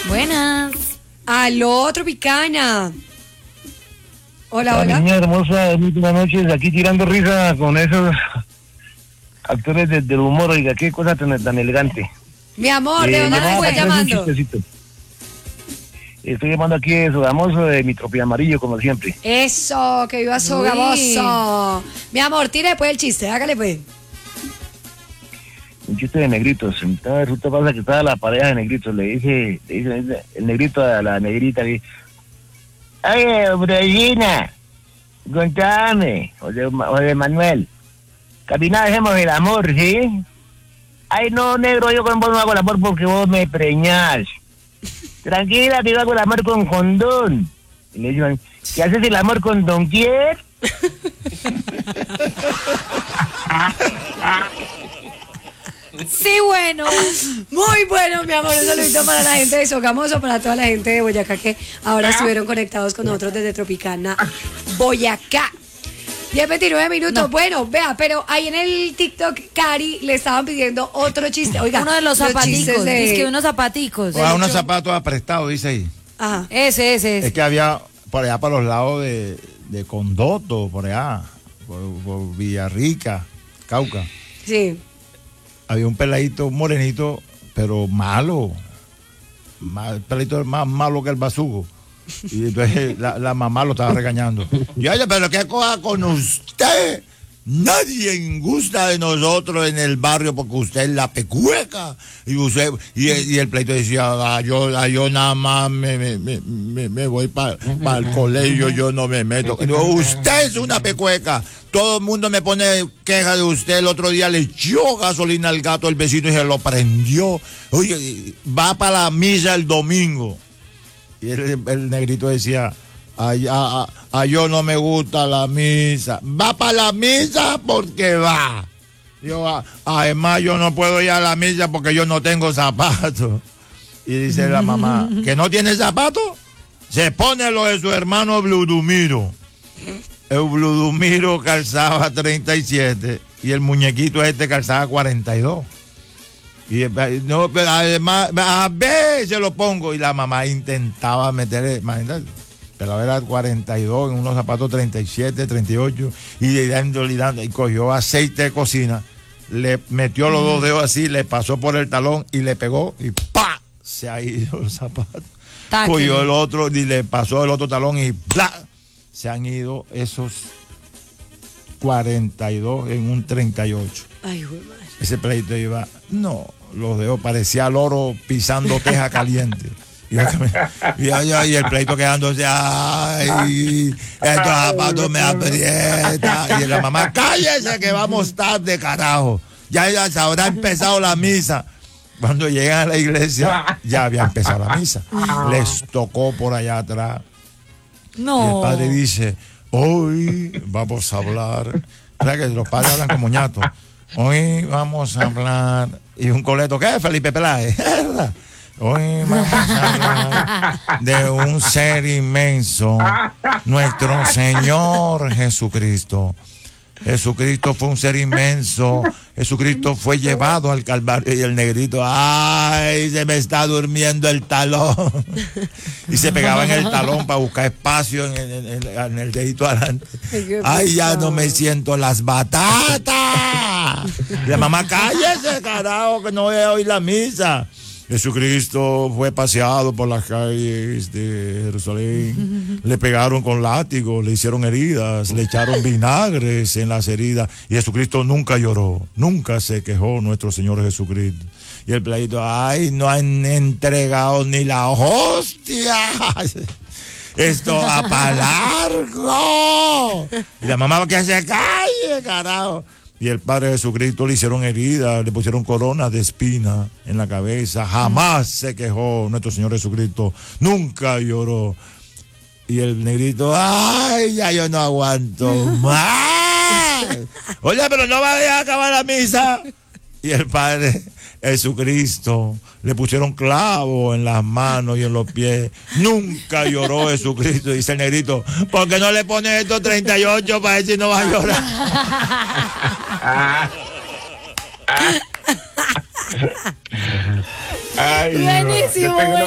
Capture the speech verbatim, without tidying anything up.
Buenas. Aló, Tropicana. Hola, hola. Niña hermosa, muy buenas noches. Aquí tirando risa con esos actores de, del humor. Oiga, qué cosa tan, tan elegante. Mi amor, ¿de Eh, dónde me llamaba estás para hacer un llamando? chistecito. Estoy llamando aquí de Sogamoso, de mi tropi amarillo, como siempre. Eso, que viva Sogamoso. Mi amor, tire después el chiste, hágale pues. Un chiste de negritos. Entonces resulta pasa que estaba la pareja de negritos. Le dice, le dice, le dice el negrito a la negrita, le dice, oye, Brejina, contame, José, José Manuel, camina, dejemos el amor, ¿sí? Ay, no, negro, yo con vos no hago el amor porque vos me preñás. Tranquila, que yo hago el amor con condón. Y le dicen, ¿qué haces el amor con Don Quier? Sí, bueno, muy bueno, mi amor. Un saludito para la gente de Sogamoso, para toda la gente de Boyacá que ahora estuvieron conectados con nosotros desde Tropicana, Boyacá. diez veintinueve minutos. No. Bueno, vea, pero ahí en el TikTok, Cari le estaban pidiendo otro chiste. Oiga, uno de los zapaticos. De... Es que unos zapaticos. O a unos zapatos aprestados, dice ahí. Ajá. Ese, ese, ese. Es que había por allá para los lados de, de Condoto, por allá, por, por Villarrica, Cauca. Sí. Había un peladito, un morenito, pero malo. El peladito más malo que el basugo. Y entonces la, la mamá lo estaba regañando. Y oye, pero qué cosa con usted. Nadie gusta de nosotros en el barrio porque usted es la pecueca. Y usted y, y el pleito decía, ah, yo, ah, yo nada más me, me, me, me voy para pa el colegio, yo no me meto. Y digo, usted es una pecueca. Todo el mundo me pone queja de usted. El otro día le echó gasolina al gato el vecino y se lo prendió. Oye, va para la misa el domingo. Y el, el negrito decía, ay, a, a, a yo no me gusta la misa. Va para la misa porque va. Yo, a, además yo no puedo ir a la misa porque yo no tengo zapatos. Y dice la mamá, ¿que no tiene zapatos? Se pone lo de su hermano Bludumiro. El Bludumiro calzaba treinta y siete y el muñequito este calzaba cuarenta y dos. Y no, pero además, a ver, se lo pongo. Y la mamá intentaba meterle, imagínate, pero era cuarenta y dos, en unos zapatos treinta y siete, treinta y ocho, y dándole, dándole, y cogió aceite de cocina, le metió los dos dedos así, le pasó por el talón y le pegó, y ¡pa! Se ha ido el zapato. Taque. Cogió el otro y le pasó el otro talón y ¡bla! Se han ido esos cuarenta y dos en un treinta y ocho. Ay, güey, madre. Ese pleito iba, no, los dedos parecía loro pisando teja caliente. Y, y, y el pleito quedándose, ay, estos zapatos me aprietan. Y la mamá, cállese que vamos tarde, carajo. Ya, ya se habrá empezado la misa. Cuando llegan a la iglesia, ya había empezado la misa. Les tocó por allá atrás. No. Y el padre dice, hoy vamos a hablar. ¿Sabes que los padres hablan como ñatos? Hoy vamos a hablar. Y un coleto, ¿qué? Felipe Peláez. Hoy vamos a hablar de un ser inmenso, nuestro Señor Jesucristo. Jesucristo fue un ser inmenso. Jesucristo fue llevado al Calvario y el negrito, ay, se me está durmiendo el talón. Y se pegaba en el talón para buscar espacio en el, en el, en el dedito adelante. Ay, ya no me siento las batatas. La mamá, cállese, carajo, que no voy a oír la misa. Jesucristo fue paseado por las calles de Jerusalén, le pegaron con látigos, le hicieron heridas, le echaron vinagres en las heridas, y Jesucristo nunca lloró, nunca se quejó nuestro Señor Jesucristo. Y el pleito, ay, no han entregado ni la hostia, esto va para largo. Y la mamá, que se calle, carajo. Y el Padre Jesucristo le hicieron heridas, le pusieron coronas de espina en la cabeza. Jamás se quejó nuestro Señor Jesucristo. Nunca lloró. Y el negrito, ay, ya yo no aguanto más. Oye, pero no va a dejar acabar la misa. Y el Padre Jesucristo le pusieron clavos en las manos y en los pies. Nunca lloró Jesucristo. Dice el negrito, ¿por qué no le pones estos treinta y ocho para ver si no va a llorar? Buenísimo.